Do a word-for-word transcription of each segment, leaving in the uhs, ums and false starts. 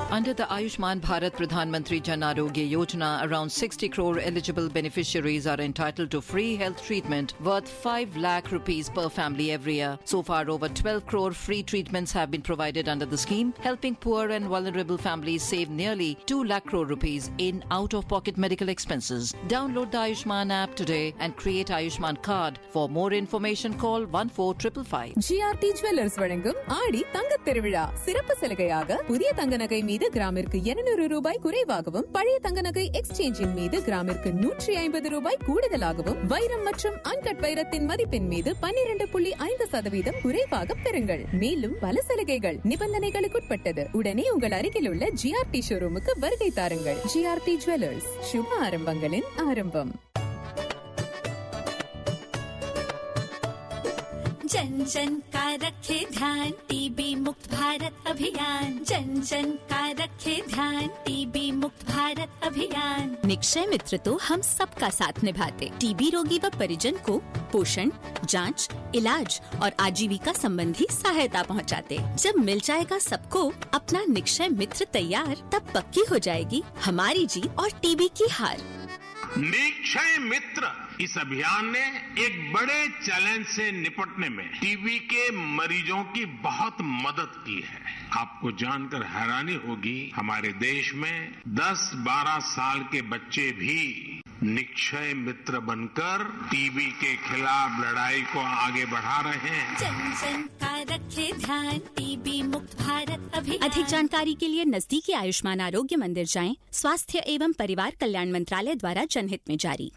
Under the Ayushman Bharat Pradhan Mantri Jan Arogya Yojana, around sixty crore eligible beneficiaries are entitled to free health treatment worth five lakh rupees per family every year. So far, over twelve crore free treatments have been provided under the scheme, helping poor and vulnerable families save nearly two lakh crore rupees in out-of-pocket medical expenses. Download the Ayushman app today and create Ayushman card. For more information, call one four five five. G R T Jewellers வழங்கும் ஆடி தங்கத் திருவிழா சிறப்பு சலுகையாக புதிய தங்க நகை மீது கிராமிற்கு இருநூறு ரூபாய் குறைவாகவும் பழைய தங்க நகை எக்ஸ்சேஞ்சின் மீது கிராமிற்கு நூற்றி ஐம்பது ரூபாய் கூடுதலாகவும் வைரம் மற்றும் அன்கட் வைரத்தின் மதிப்பின் மீது பன்னிரண்டு புள்ளி ஐந்து சதவீதம் குறைவாக பெறுங்கள். மேலும் பல சலுகைகள் நிபந்தனைகளுக்குட்பட்டது. உடனே உங்கள் அருகில் உள்ள G R T ஷோரூமுக்கு வருகை தாருங்கள். G R T Jewellers, சுப ஆரம்பங்களின் ஆரம்பம். जन जन का रखे ध्यान, टीबी मुक्त भारत अभियान. जन जन का रखे ध्यान, टीबी मुक्त भारत अभियान. निक्षय मित्र तो हम सबका साथ निभाते. टीबी रोगी व परिजन को पोषण, जांच, इलाज और आजीविका संबंधी सहायता पहुंचाते. जब मिल जाएगा सबको अपना निक्षय मित्र तैयार, तब पक्की हो जाएगी हमारी जीत और टीबी की हार. निक्षय मित्र इस अभियान ने एक बड़े चैलेंज से निपटने में टीबी के मरीजों की बहुत मदद की है. आपको जानकर हैरानी होगी, हमारे देश में दस बारह साल के बच्चे भी निक्षय मित्र बनकर टीबी के खिलाफ लड़ाई को आगे बढ़ा रहे हैं. जन जन का रखे ध्यान, टीबी मुक्त भारत अभियान. अधिक जानकारी के लिए नजदीकी आयुष्मान आरोग्य मंदिर जाएं. स्वास्थ्य एवं परिवार कल्याण मंत्रालय द्वारा जनहित में जारी.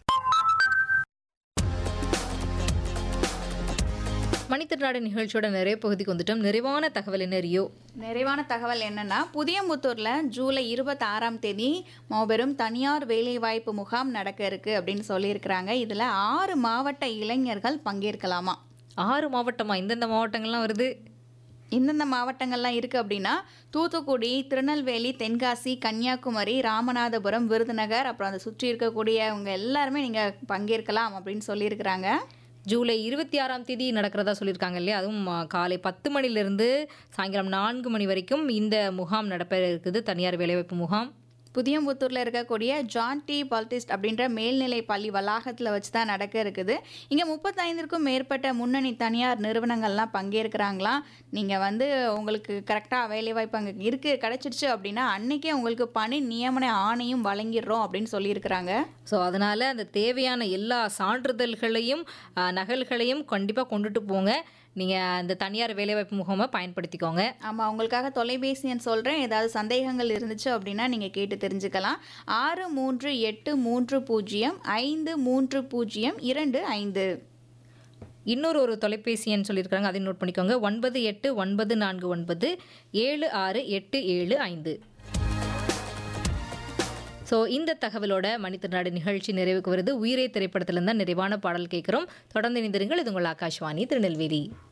மணித்திருநாடு நிகழ்ச்சியோட நிறைய பகுதிக்கு வந்துட்டோம். நிறைவான தகவல் என்ன ரியோ? நிறைவான தகவல் என்னன்னா, புதியமுத்தூரில் ஜூலை இருபத்தி ஆறாம் தேதி மாபெரும் தனியார் வேலைவாய்ப்பு முகாம் நடக்க இருக்கு அப்படின்னு சொல்லியிருக்கிறாங்க. இதில் ஆறு மாவட்ட இளைஞர்கள் பங்கேற்கலாமா? ஆறு மாவட்டமா? இந்தந்த மாவட்டங்கள்லாம் வருது. இந்தந்த மாவட்டங்கள்லாம் இருக்குது அப்படின்னா தூத்துக்குடி, திருநெல்வேலி, தென்காசி, கன்னியாகுமரி, ராமநாதபுரம், விருதுநகர், அப்புறம் அதை சுற்றி இருக்கக்கூடியவங்க எல்லாருமே நீங்கள் பங்கேற்கலாம் அப்படின்னு சொல்லியிருக்கிறாங்க. ஜூலை இருபத்தி ஆறாம் தேதி நடக்கிறதா சொல்லியிருக்காங்க இல்லையா? அதுவும் காலை பத்து மணிலிருந்து சாயங்காலம் நான்கு மணி வரைக்கும் இந்த முகாம் நடப்ப இருக்குது, தனியார் வேலைவாய்ப்பு முகாம். புதியம்புத்தூரில் இருக்கக்கூடிய ஜான் டி பால்டிஸ்ட் அப்படின்ற மேல்நிலை பள்ளி வளாகத்தில் வச்சு தான் நடக்க இருக்குது. இங்கே முப்பத்தைந்திற்கும் மேற்பட்ட முன்னணி தனியார் நிறுவனங்கள்லாம் பங்கேற்கிறாங்களாம். நீங்கள் வந்து உங்களுக்கு கரெக்டாக வேலைவாய்ப்பு அங்கே இருக்குது கிடச்சிருச்சு அப்படின்னா அன்றைக்கே உங்களுக்கு பணி நியமன ஆணையும் வழங்கிடுறோம் அப்படின்னு சொல்லியிருக்கிறாங்க. ஸோ அதனால் அந்த தேவையான எல்லா சான்றிதழ்களையும் நகல்களையும் கண்டிப்பாக கொண்டுட்டு போங்க. நீங்கள் அந்த தனியார் வேலைவாய்ப்பு முகாமை பயன்படுத்திக்கோங்க. ஆமாம், உங்களுக்காக தொலைபேசி எண் சொல்கிறேன். ஏதாவது சந்தேகங்கள் இருந்துச்சு அப்படின்னா நீங்கள் கேட்டு தெரிஞ்சுக்கலாம். ஆறு மூன்று எட்டு மூன்று பூஜ்ஜியம் ஐந்து மூன்று பூஜ்ஜியம் இரண்டு ஐந்து. இன்னொரு ஒரு தொலைபேசி எண் சொல்லியிருக்காங்க, அதை நோட் பண்ணிக்கோங்க. ஒன்பது எட்டு ஒன்பது நான்கு ஒன்பது ஏழு ஆறு எட்டு ஏழு ஐந்து. ஸோ இந்த தகவலோட மணித்திருநாடு நிகழ்ச்சி நிறைவுக்கு வருது. உயிரே திரைப்படத்திலிருந்து தான் நிறைவான பாடல் கேட்குறோம். தொடர்ந்து இணைந்திருங்கள். இது உங்கள் ஆகாஷ்வாணி திருநெல்வேலி.